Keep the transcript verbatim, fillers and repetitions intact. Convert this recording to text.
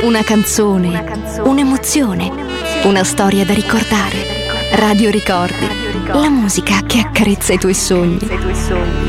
Una canzone, una canzone, un'emozione, una storia da ricordare. Radio Ricordi, la musica che accarezza i tuoi sogni.